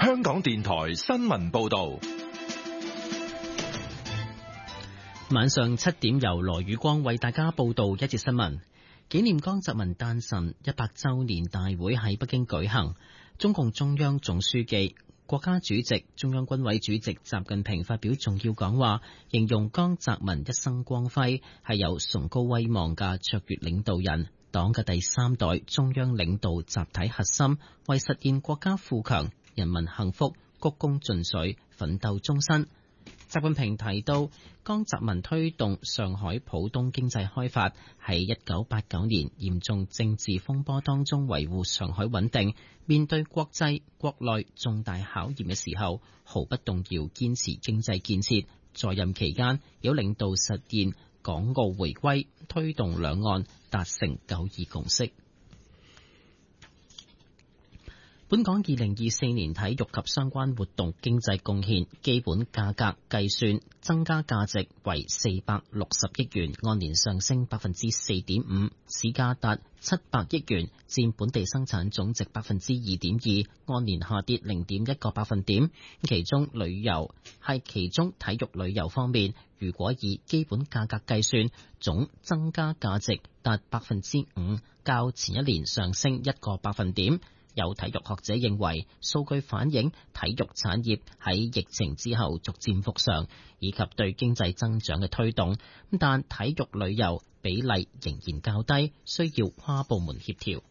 香港電台新聞報道。 晚上7點由羅宇光為大家報道一節新聞。紀念江澤民誕辰100週年大會喺北京舉行，中共中央總書記、國家主席、中央軍委主席習近平發表重要講話，形容江澤民一生光輝，係有崇高威望嘅卓越領導人，黨嘅第3代中央領導集體核心，為實現國家富強、人民幸福鞠躬盡瘁，奮鬥終身。習近平提到，江澤民推動上海浦東經濟開發，喺1989年嚴重政治風波當中維護上海穩定，面對國際國內重大考驗嘅時候，毫不動搖堅持經濟建設。在任期間，有領導實現港澳回歸，推動兩岸達成9·2共識。本港2024年體育及相關活動經濟貢獻基本價格計算增加價值為460億元，按年上升4.5%，市價達700億元，佔本地生產總值2.2%，按年下跌0.1個百分點。其中體育旅遊方面，如果以基本價格計算，總增加價值達5%，較前一年上升1個百分點。有體育學者認為，數據反映體育產業喺疫情之後逐漸復常，以及對經濟增長嘅推動。但體育旅遊比例仍然較低，需要跨部門協調。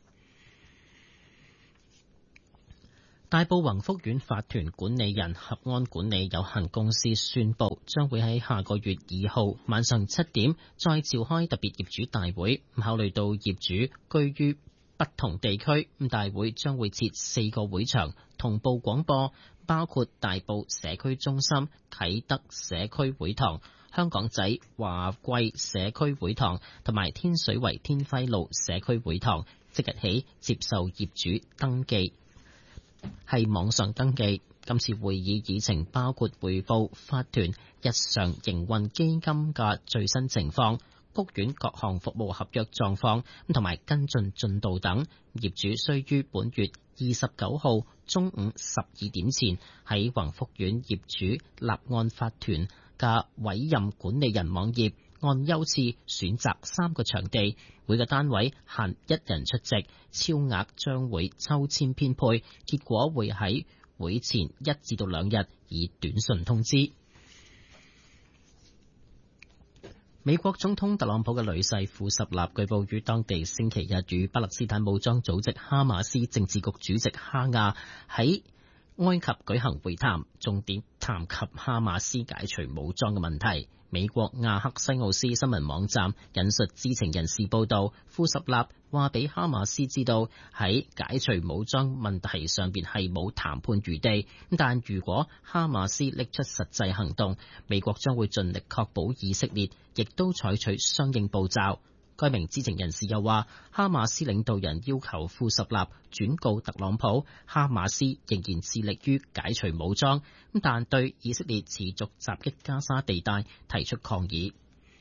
大埔宏福苑法團管理人合安管理有限公司宣布，將會喺下個月2號晚上7點再召開特別業主大會。考慮到業主居於不同地區，大會將會設4個會場同步廣播，包括大埔社區中心、啟德社區會堂、香港仔華貴社區會堂同埋天水圍天輝路社區會堂。即日起接受業主登記，係網上登記。今次會議議程包括匯報法團日常營運基金嘅最新情況、屋苑各項服務合約狀況同埋跟進進度等。業主須於本月29號中午12點前喺宏福苑業主立案法團嘅委任管理人網頁按優次選擇3個場地，每個單位限1人出席，超額將會抽籤編配，結果會喺會前1至2日以短信通知。美國總統特朗普嘅女婿庫什納據報於當地星期日與巴勒斯坦武裝組織哈馬斯政治局主席哈亞喺埃及舉行會談，重點談及哈馬斯解除武裝嘅問題。美國亞克西奧斯新聞網站引述知情人士報道，庫什納話俾哈馬斯知道喺解除武裝問題上邊係冇談判餘地，但如果哈馬斯拎出實際行動，美國將會盡力確保以色列亦都採取相應步驟。該名知情人士又話，哈馬斯領導人要求庫什納轉告特朗普，哈馬斯仍然致力於解除武裝，但對以色列持續襲擊加沙地帶提出抗議。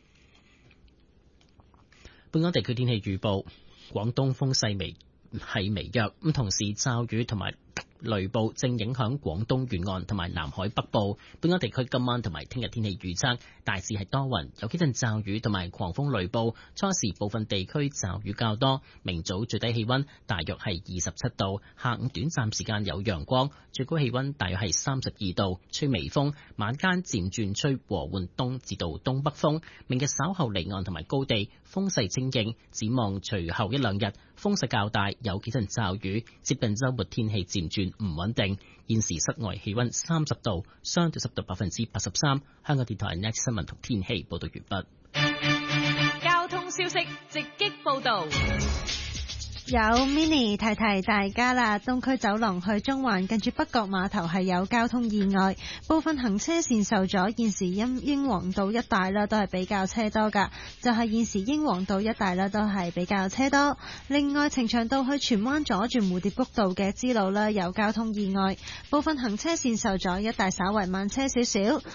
本港地區天氣預報，廣東風勢微弱，同時驟雨同埋雷暴正影響廣東沿岸同埋南海北部。本港地區今晚同埋聽日天氣預測，大致係多雲，有幾陣驟雨同埋狂風雷暴，初時部分地區驟雨較多。明早最低氣溫大約係27度，下午短暫時間有陽光，最高氣溫大約係32度，吹微風，晚間漸轉吹和緩東至到東北風。明日稍後離岸同埋高地風勢清勁，展望隨後一兩日風勢較大，有幾陣驟雨，接近週末天氣漸轉唔穩定。現時室外氣溫30度，相對濕度83%。香港電台 Next 新聞同天氣報道完畢。 交通消息直擊報道。 有 Mini 提提大家啦，東區走廊去中環近住北角碼頭係有交通意外，部分行車線受阻，現時英皇道一帶啦都係比較車多噶，就係現時英皇道一帶啦都係比較車多。另外，呈祥道去荃灣阻住蝴蝶谷道嘅支路啦有交通意外，部分行車線受阻，一帶稍為慢車少少。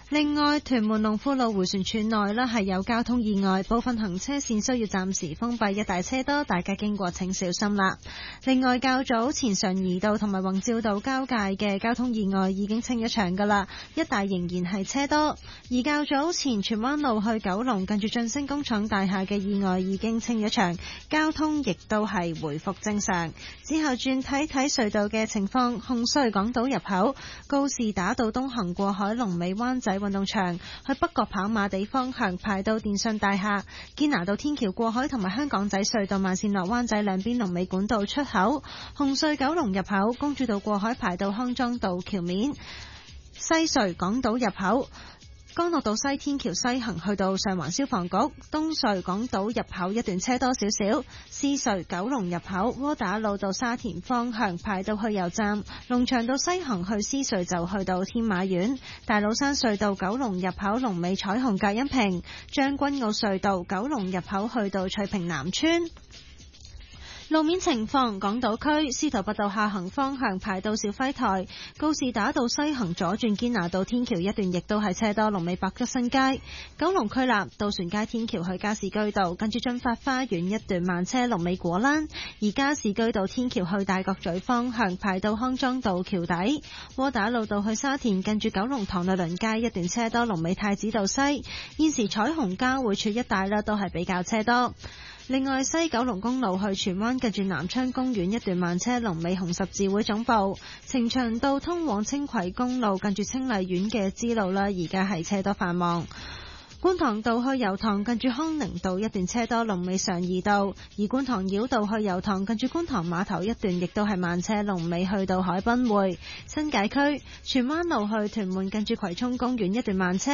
另外，屯門龍富路迴旋處內呢係有交通意外，部分行車線需要暫時封閉，一帶車多，大家經過請小心啦。另外，較早前常怡道同埋宏照道交界嘅交通意外已經清一場㗎啦，一帶仍然係車多。而較早前荃灣路去九龍近住晉升工廠大廈嘅意外已經清一場，交通亦都係回復正常。之後轉睇隧道嘅情況，紅隧港島入口告士打道東行過海龍尾灣仔運動場，去北角跑馬地方向排到電信大廈，堅拿道天橋過海同埋香港仔隧道慢線落灣仔兩邊龍尾管道出口，紅隧九龍入口公主道過海排到康莊道橋面，西隧港島入口干諾道西天橋西行去到上環消防局，東隧港島入口一段車多少少，獅隧九龍入口窩打老道沙田方向排到去油站，龍翔道西行去獅隧就去到天馬苑，大老山隧道九龍入口龍尾彩虹隔音屏，將軍澳隧道九龍入口去到翠屏南村。路面情況，港島區司徒拔道下行方向排到肇輝台，告士打道西行左轉堅拿道天橋一段亦都係車多，龍尾百德新街。九龍區立渡船街天橋去加士居道，跟住駿發花園一段慢車，龍尾果欄。而加士居道天橋去大角咀方向排到康莊道橋底，窩打老道去沙田近住九龍塘律倫街一段車多，龍尾太子道西。現時彩虹交匯處一帶都係比較車多。另外，西九龍公路去荃灣近住南昌公園一段慢車，龍尾紅十字會總部。呈祥道通往青葵公路近住清麗苑嘅支路啦，而家係車多繁忙。觀塘道去油塘近住康寧道一段車多，龍尾常怡道。而觀塘繞道去油塘近住觀塘碼頭一段亦都係慢車，龍尾去到海濱匯。新界區荃灣路去屯門近住葵涌公園一段慢車。